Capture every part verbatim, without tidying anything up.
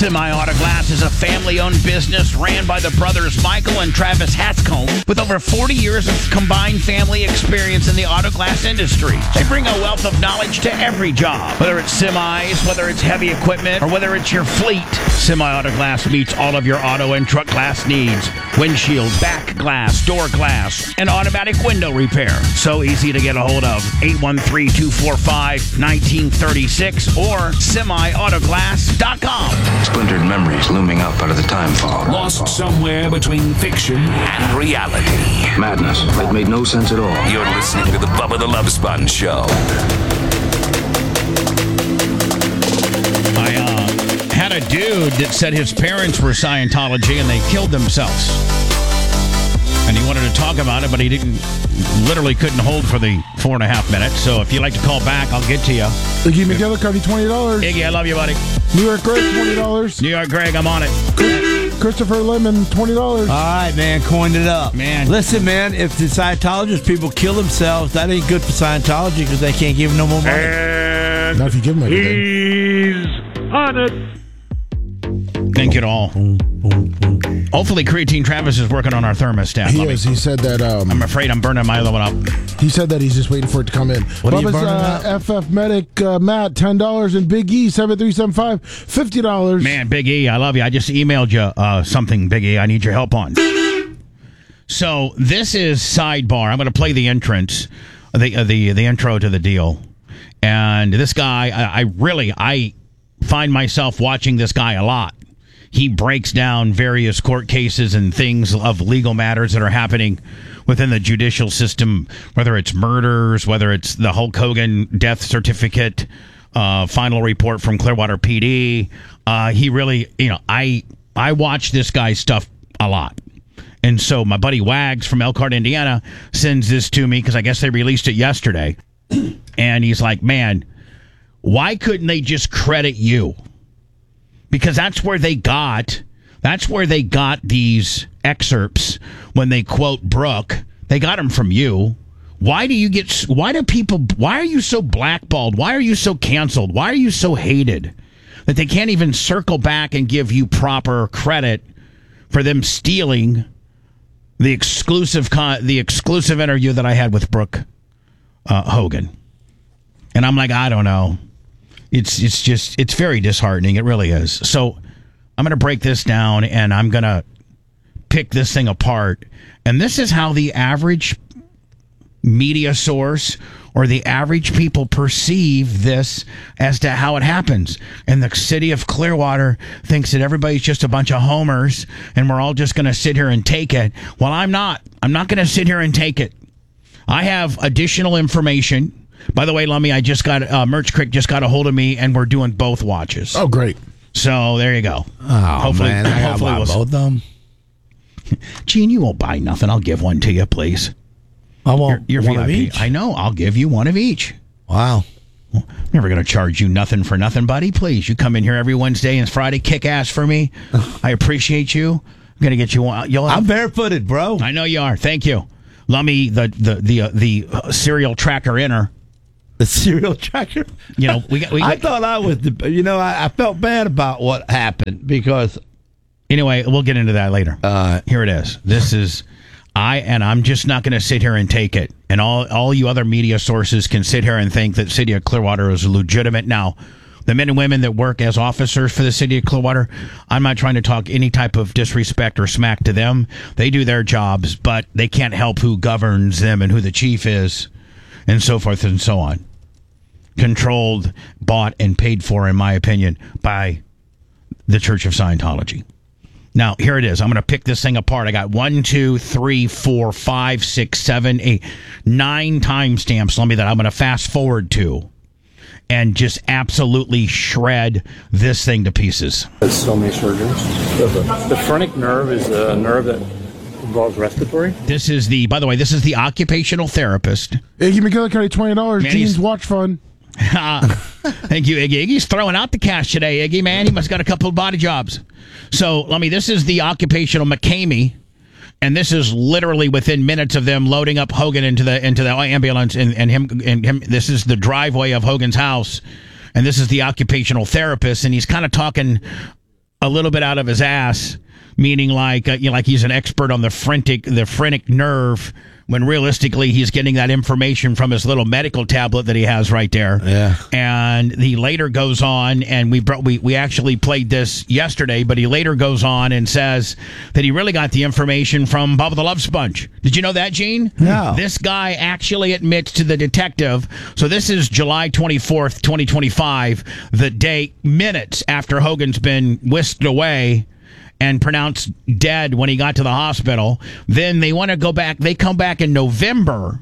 Semi-Auto Glass is a family-owned business ran by the brothers Michael and Travis Hatscomb with over forty years of combined family experience in the auto glass industry. They bring a wealth of knowledge to every job, whether it's semis, whether it's heavy equipment, or whether it's your fleet. Semi-Auto Glass meets all of your auto and truck glass needs. Windshield, back glass, door glass, and automatic window repair. So easy to get a hold of. eight one three, two four five, one nine three six or semi auto glass dot com. Splintered memories looming up out of the time fog. Lost somewhere between fiction and reality. Madness. It made no sense at all. You're listening to the Bubba the Love Sponge Show. I uh, had a dude that said his parents were Scientology and they killed themselves. And he wanted to talk about it, but he didn't, literally couldn't hold for the four and a half minutes. So if you'd like to call back, I'll get to you. Iggy McGillicuddy, twenty dollars. Iggy, I love you, buddy. New York Greg, twenty dollars. New York Greg, I'm on it. Christopher Lemon, twenty dollars. All right, man, coined it up. Man. Listen, man, if the Scientologist people kill themselves, that ain't good for Scientology because they can't give them no more money. And Not if you give them everything. he's on it. Thank you to all. Hopefully, Creatine Travis is working on our thermostat. He Let me- is. He said that. Um, I'm afraid I'm burning my other one up. he said that he's just waiting for it to come in. What are you Bubba's burning uh, up? F F Medic uh, Matt, ten dollars, and Big E seven three seven five, fifty dollars. Man, Big E, I love you. I just emailed you uh, something, Big E, I need your help on. So this is sidebar. I'm going to play the entrance, the uh, the the intro to the deal. And this guy, I, I really, I find myself watching this guy a lot. He breaks down various court cases and things of legal matters that are happening within the judicial system, whether it's murders, whether it's the Hulk Hogan death certificate, uh, final report from Clearwater P D. Uh, he really, you know, I I watch this guy's stuff a lot. And so my buddy Wags from Elkhart, Indiana, sends this to me because I guess they released it yesterday. And he's like, man, why couldn't they just credit you? Because that's where they got, that's where they got these excerpts when they quote Brooke. They got them from you. Why do you get, why do people, why are you so blackballed? Why are you so canceled? Why are you so hated that they can't even circle back and give you proper credit for them stealing the exclusive, con, the exclusive interview that I had with Brooke uh, Hogan? And I'm like, I don't know. It's it's just, it's very disheartening. It really is. So I'm going to break this down and I'm going to pick this thing apart. And this is how the average media source or the average people perceive this as to how it happens. And the city of Clearwater thinks that everybody's just a bunch of homers and we're all just going to sit here and take it. Well, I'm not. I'm not going to sit here and take it. I have additional information. By the way, Lummy, I just got, uh, Merch Crick just got a hold of me, and we're doing both watches. Oh, great. So, there you go. Oh, hopefully, man, I hopefully got we'll, both of them. Gene, you won't buy nothing. I'll give one to you, please. I want You're, you're one of V I P. each. I know. I'll give you one of each. Wow. Well, I'm never going to charge you nothing for nothing, buddy. Please, you come in here every Wednesday and Friday, kick ass for me. I appreciate you. I'm going to get you one. You'll have, I'm barefooted, bro. I know you are. Thank you. Lummy, the the the uh, the uh, serial tracker inner. The serial tracker. You know, we got. We got I thought I was the. You know, I, I felt bad about what happened because. Anyway, we'll get into that later. Uh, here it is. This is I, and I'm just not going to sit here and take it. And all all you other media sources can sit here and think that City of Clearwater is legitimate. Now, the men and women that work as officers for the City of Clearwater, I'm not trying to talk any type of disrespect or smack to them. They do their jobs, but they can't help who governs them and who the chief is, and so forth and so on. Controlled, bought, and paid for, in my opinion, by the Church of Scientology. Now, here it is. I'm going to pick this thing apart. I got one, two, three, four, five, six, seven, eight, nine timestamps. Let me that I'm going to fast forward to and just absolutely shred this thing to pieces. That's so many surgeries. The, the phrenic nerve is a nerve that involves respiratory. This is the, by the way, this is the occupational therapist. Iggy McGillicuddy, twenty dollars. Man, Gene's he's- Watch Fund. Thank you, Iggy. Iggy's throwing out the cash today, Iggy, man. He must have got a couple of body jobs. So, let me, this is the occupational McCamey, and this is literally within minutes of them loading up Hogan into the into the ambulance, and, and him and him. This is the driveway of Hogan's house, and this is the occupational therapist, and he's kind of talking a little bit out of his ass, meaning like uh, you know, like he's an expert on the phrenic the phrenic nerve, when realistically he's getting that information from his little medical tablet that he has right there. Yeah. And he later goes on, and we brought, we we actually played this yesterday, but he later goes on and says that he really got the information from Bubba the Love Sponge. Did you know that, Gene? No. This guy actually admits to the detective. So this is July twenty-fourth, twenty twenty-five, the day, minutes after Hogan's been whisked away and pronounced dead when he got to the hospital. Then they want to go back. They come back in November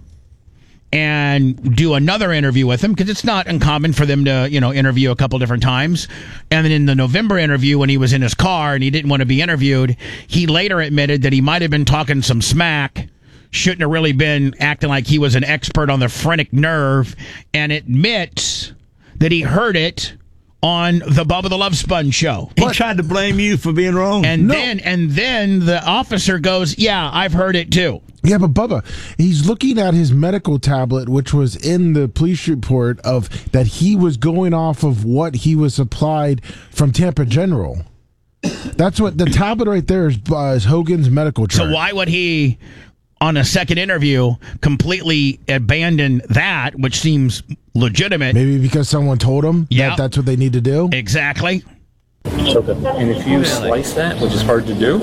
and do another interview with him, because it's not uncommon for them to, you know, interview a couple different times. And then in the November interview, when he was in his car and he didn't want to be interviewed, he later admitted that he might have been talking some smack, shouldn't have really been acting like he was an expert on the phrenic nerve, and admits that he heard it on the Bubba the Love Sponge show. He tried to blame you for being wrong. And No. then and then the officer goes, yeah, I've heard it too. Yeah, but Bubba, he's looking at his medical tablet, which was in the police report of that he was going off of what he was supplied from Tampa General. That's what the tablet right there is, uh, is Hogan's medical chart. So why would he, on a second interview, completely abandon that, which seems legitimate? Maybe because someone told him Yeah. that that's what they need to do. Exactly. Okay. And if you slice that, which is hard to do,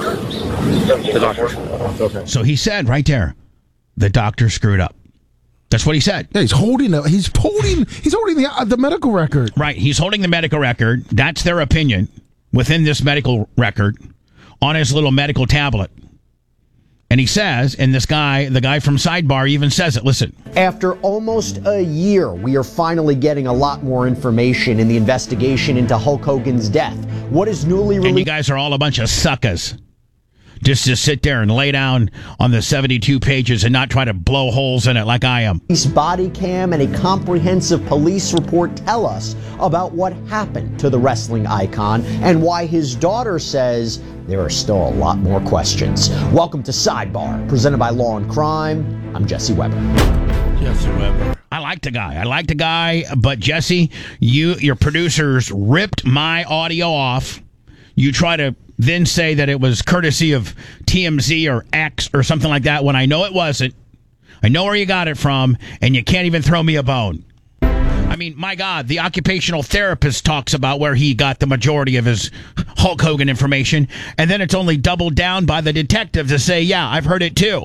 the doctor. Okay. So he said right there, the doctor screwed up. That's what he said. Yeah, he's holding it. He's holding. He's holding the uh, the medical record. Right. He's holding the medical record. That's their opinion within this medical record on his little medical tablet. And he says, and this guy, the guy from Sidebar even says it, listen. After almost a year, we are finally getting a lot more information in the investigation into Hulk Hogan's death. What is newly And you released? guys are all a bunch of suckers. Just to sit there and lay down on the seventy-two pages and not try to blow holes in it like I am. Body cam and a comprehensive police report tell us about what happened to the wrestling icon and why his daughter says there are still a lot more questions. Welcome to Sidebar, presented by Law and Crime. I'm Jesse Weber. Jesse Weber. I like the guy. I like the guy, but Jesse, you, your producers ripped my audio off. You try to then say that it was courtesy of T M Z or X or something like that when I know it wasn't. I know where you got it from, and you can't even throw me a bone. I mean, my God, the occupational therapist talks about where he got the majority of his Hulk Hogan information, and then it's only doubled down by the detective to say, yeah, I've heard it too.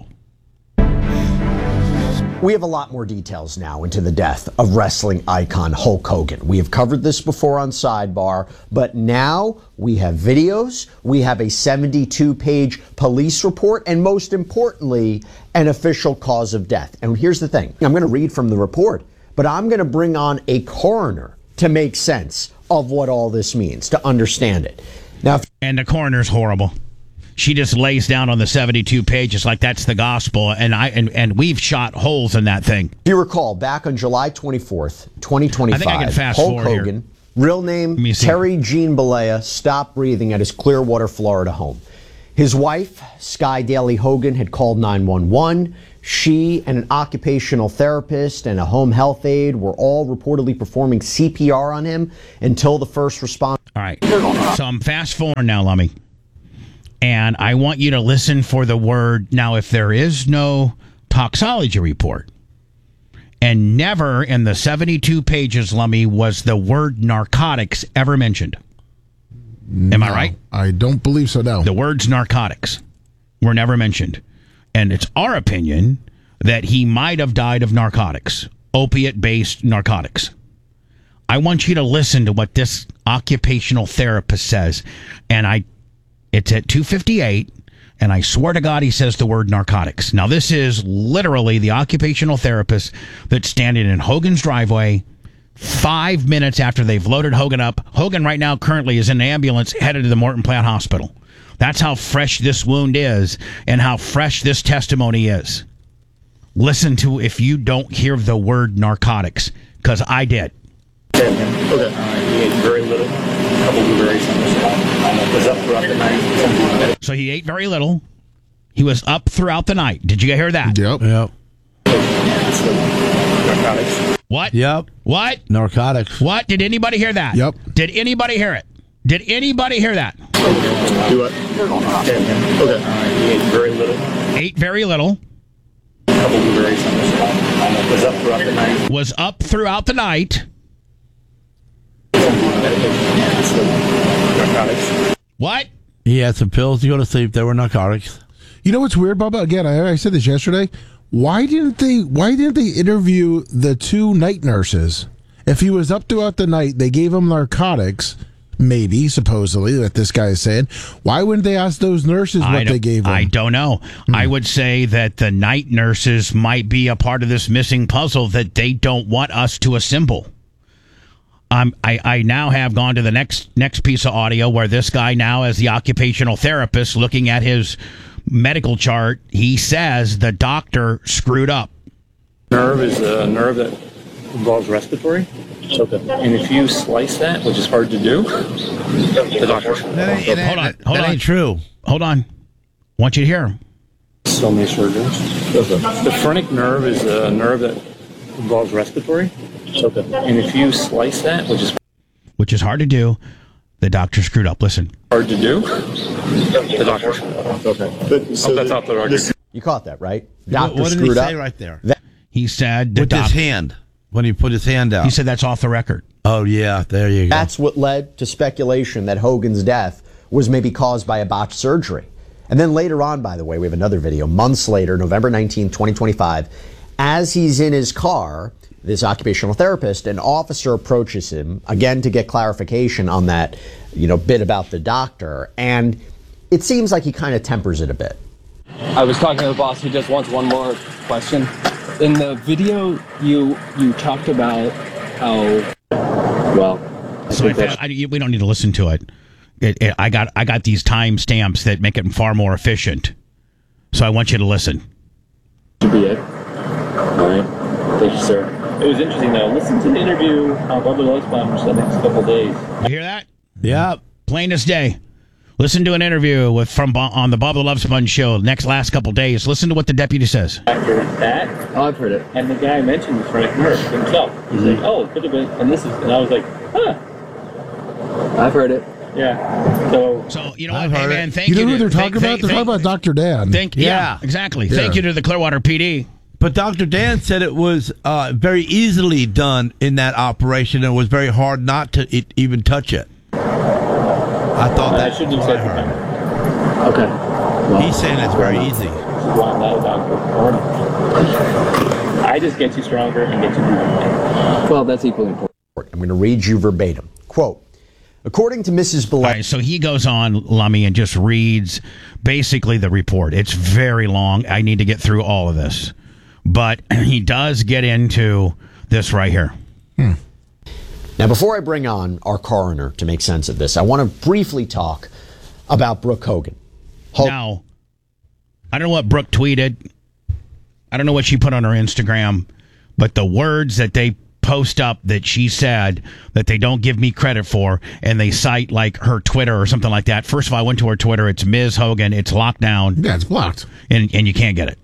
We have a lot more details now into the death of wrestling icon Hulk Hogan. We have covered this before on Sidebar, but now we have videos, we have a seventy-two page police report, and most importantly, an official cause of death. And here's the thing. I'm going to read from the report, but I'm going to bring on a coroner to make sense of what all this means, to understand it. Now, if And the coroner's horrible. She just lays down on the seventy-two pages like that's the gospel, and I and, and we've shot holes in that thing. you recall, back on July twenty-fourth, twenty twenty-five, I think I can fast Hulk forward here. Hogan, real name me see. Terry Jean Balea, stopped breathing at his Clearwater, Florida home. His wife, Sky Daly Hogan, had called nine one one. She and an occupational therapist and a home health aide were all reportedly performing C P R on him until the first responder. All right. So I'm fast forward now, Lummy. And I want you to listen for the word. Now, if there is no toxology report, and never in the seventy-two pages, Lummy, was the word narcotics ever mentioned. Am I right? I don't believe so. No. The words narcotics were never mentioned. And it's our opinion that he might have died of narcotics, opiate-based narcotics. I want you to listen to what this occupational therapist says. And I, it's at two fifty-eight, and I swear to God he says the word narcotics. Now, this is literally the occupational therapist that's standing in Hogan's driveway five minutes after they've loaded Hogan up. Hogan right now currently is in an ambulance headed to the Morton Plant Hospital. That's how fresh this wound is and how fresh this testimony is. Listen to if you don't hear the word narcotics, because I did. Okay. He ate very little. A couple blueberries. Was up throughout the night. So he ate very little. He was up throughout the night. Did you hear that? Yep. Yep. Narcotics. What? Yep. What? Narcotics. What? Did anybody hear that? Yep. Did anybody hear it? Did anybody hear that? Do what? ten. Okay. He ate very little. Ate very little. A couple of blueberries on this one. Was up throughout the night. Was up throughout the night. Narcotics. What? He had some pills to go to sleep. They were narcotics. You know what's weird, Bubba? Again, I, I said this yesterday. Why didn't they? Why didn't they interview the two night nurses? If he was up throughout the night, they gave him narcotics. Maybe, supposedly, that this guy is saying. Why wouldn't they ask those nurses what I they gave him? I don't know. Hmm. I would say that the night nurses might be a part of this missing puzzle that they don't want us to assemble. Um, I, I now have gone to the next next piece of audio where this guy now, as the occupational therapist, looking at his medical chart, he says the doctor screwed up. Nerve is a nerve that involves respiratory. Okay. And if you slice that, which is hard to do, the doctor. That ain't, hold on, hold that on. ain't true. Hold on. I want you to hear him. So many surgeons. The phrenic nerve is a nerve that involves respiratory. Okay. And if you slice that, which is which is hard to do, the doctor screwed up. Listen. Hard to do. The doctor. Okay. But, so that's off the record. You caught that, right? Doctor What did screwed he up. say right there? That- He said the With doc- his hand. When he put his hand out. He said that's off the record. Oh, yeah. There you go. That's what led to speculation that Hogan's death was maybe caused by a botched surgery. And then later on, by the way, we have another video. Months later, November nineteenth, twenty twenty-five, as he's in his car, this occupational therapist, an officer approaches him, again, to get clarification on that, you know, bit about the doctor. And it seems like he kind of tempers it a bit. I was talking to the boss. He just wants one more question. In the video, you you talked about how, well, I So think I, that I, we don't need to listen to it. It, it. I got I got these time stamps that make it far more efficient. So I want you to listen. should be it. All right. Thank you, sir. It was interesting, though. Listen to the interview on Bubba Losbomber for the next couple of days. You hear that? Yeah. Plain as day. Listen to an interview with from on the Bob the Love Sponge show next last couple days. Listen to what the deputy says. After that, oh, I've heard it. and the guy mentioned the phrenic nerve himself. He's Mm-hmm. like, oh, it could have been, and this is, and I was like, huh, I've heard it. yeah. So, So you know I've what, hey heard man, it. thank You you. know who to- they're thank- talking about? thank- They're talking thank- about Doctor Dan. Thank, yeah, Yeah. exactly. Yeah. Thank you to the Clearwater P D. But Doctor Dan said it was uh, very easily done in that operation and it was very hard not to it, even touch it. I thought I that. shouldn't have said that. Okay. Well, He's saying it's very easy. This is why I'm not a doctor. I just get you stronger and get you moving. well, that's equally important. I'm going to read you verbatim. Quote, according to Missus All Belay, right, so he goes on, Lummy, and just reads basically the report. It's very long. I need to get through all of this. But he does get into this right here. Hmm. Now, before I bring on our coroner to make sense of this, I want to briefly talk about Brooke Hogan. Ho- Now, I don't know what Brooke tweeted. I don't know what she put on her Instagram. But the words that they post up that she said that they don't give me credit for, and they cite like her Twitter or something like that. First of all, I went to her Twitter. It's Miz Hogan. It's locked down. Yeah, it's blocked. And, and you can't get it.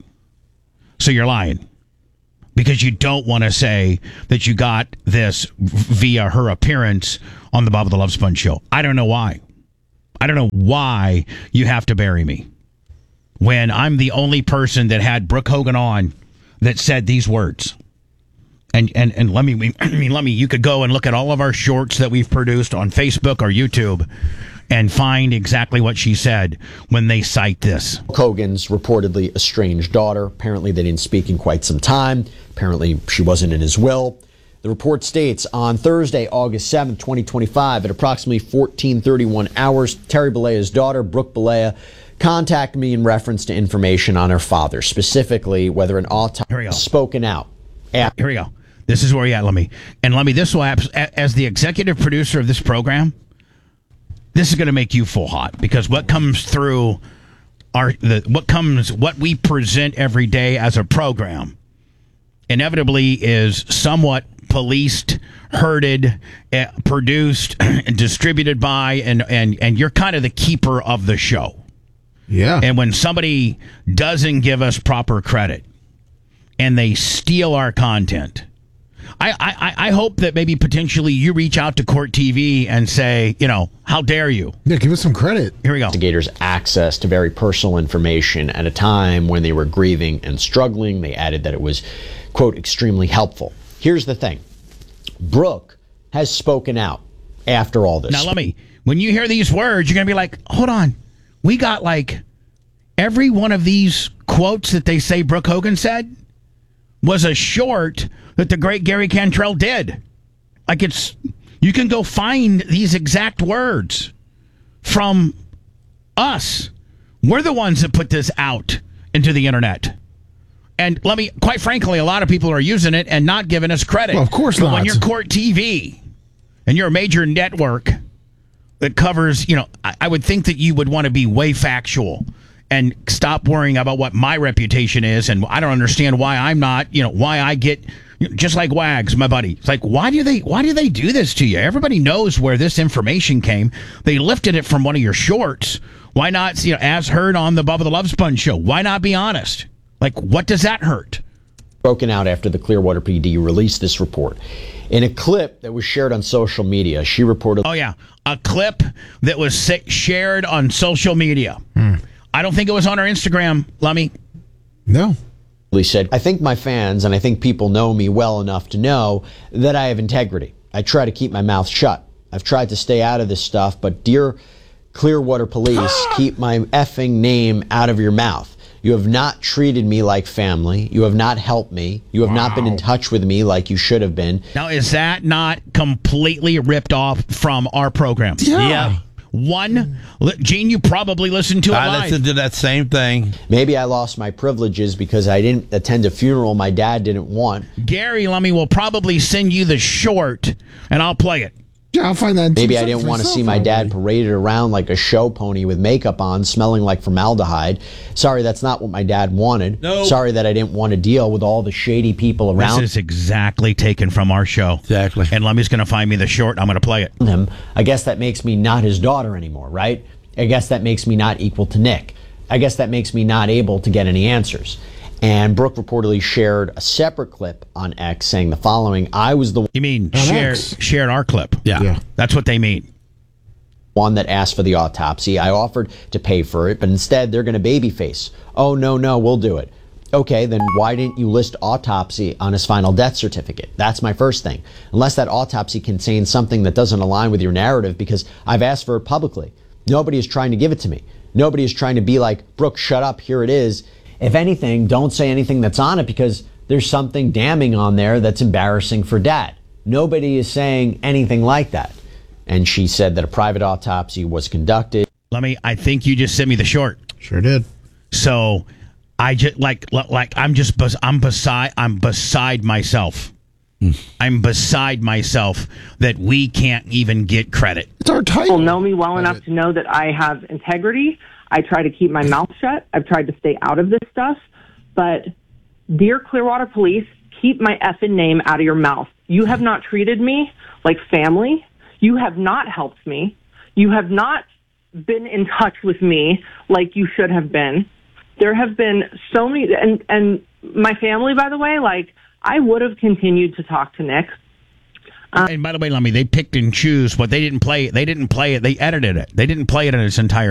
So you're lying. Because you don't want to say that you got this via her appearance on the Bob of the Love Sponge show. I don't know why. I don't know why you have to bury me when I'm the only person that had Brooke Hogan on that said these words. And and and let me, I mean, let me. You could go and look at all of our shorts that we've produced on Facebook or YouTube, and find exactly what she said when they cite this. Hogan's reportedly estranged daughter. Apparently, they didn't speak in quite some time. Apparently, she wasn't in his will. The report states on Thursday, August seventh, twenty twenty-five, at approximately fourteen thirty-one hours, Terry Bollea's daughter, Brooke Bollea, contacted me in reference to information on her father, specifically whether an autopsy was spoken out. Here we go. This is where you're at, Lemmy. And Lemmy, this will, as the executive producer of this program, this is going to make you full hot, because what comes through our the what comes what we present every day as a program inevitably is somewhat policed, herded, uh, produced, and distributed by, and and and you're kind of the keeper of the show. Yeah. And when somebody doesn't give us proper credit and they steal our content, I, I, I hope that maybe potentially you reach out to Court T V and say, you know, how dare you? Yeah, give us some credit. Here we go. Investigators access to very personal information at a time when they were grieving and struggling. They added that it was, quote, extremely helpful. Here's the thing. Brooke has spoken out after all this. Now, let me, when you hear these words, you're going to be like, hold on. We got like every one of these quotes that they say Brooke Hogan said was a short that the great Gary Cantrell did. Like it's, you can go find these exact words from us. We're the ones that put this out into the internet. And let me, quite frankly, a lot of people are using it and not giving us credit. Well, of course but not. When you're Court T V and you're a major network that covers, you know, I, I would think that you would want to be way factual and stop worrying about what my reputation is. And I don't understand why I'm not, you know, why I get, you know, just like Wags, my buddy. It's like, why do they, why do they do this to you? Everybody knows where this information came. They lifted it from one of your shorts. Why not, you know, as heard on the Bubba the Love Sponge show? Why not be honest? Like, what does that hurt? Broken out after the Clearwater P D released this report. In a clip that was shared on social media, she reported... Oh, yeah. A clip that was sa- shared on social media. Hmm. I don't think it was on our Instagram, Lummy. No. He said, I think my fans and I think people know me well enough to know that I have integrity. I try to keep my mouth shut. I've tried to stay out of this stuff, but dear Clearwater Police, keep my effing name out of your mouth. You have not treated me like family. You have not helped me. You have wow. not been in touch with me like you should have been. Now, is that not completely ripped off from our program? Yeah. yeah. One, Gene, you probably listened to it I live. listened to that same thing. Maybe I lost my privileges because I didn't attend a funeral my dad didn't want. Gary Lummy will probably send you the short, and I'll play it. Yeah, I'll find that. Maybe I didn't want to see my dad paraded around like a show pony with makeup on, smelling like formaldehyde. Sorry, that's not what my dad wanted. No. Sorry that I didn't want to deal with all the shady people around This is exactly taken from our show. Exactly. And Lummy's going to find me the short, and I'm going to play it. him. I guess that makes me not his daughter anymore, right? I guess that makes me not equal to Nick. I guess that makes me not able to get any answers. And Brooke reportedly shared a separate clip on X saying the following: I was the You mean On shared, X. shared our clip? Yeah. Yeah. That's what they mean. one that asked for the autopsy. I offered to pay for it, but instead they're going to babyface. Oh, no, no, we'll do it. Okay, then why didn't you list autopsy on his final death certificate? That's my first thing. Unless that autopsy contains something that doesn't align with your narrative, because I've asked for it publicly. Nobody is trying to give it to me. Nobody is trying to be like, Brooke, shut up, here it is. If anything, don't say anything that's on it because there's something damning on there that's embarrassing for Dad. Nobody is saying anything like that. And she said that a private autopsy was conducted. Lummy, I think you just sent me the short. Sure did. So I just like like I'm just bes- I'm beside I'm beside myself. I'm beside myself that we can't even get credit. It's our title. People know me well enough to know that I have integrity. I try to keep my mouth shut. I've tried to stay out of this stuff. But, dear Clearwater Police, keep my effing name out of your mouth. You have not treated me like family. You have not helped me. You have not been in touch with me like you should have been. There have been so many, and, and my family, by the way, like, I would have continued to talk to Nick. Um, and by the way, Lummy, they picked and choose what they didn't play. They didn't play it. They edited it. They didn't play it in its entire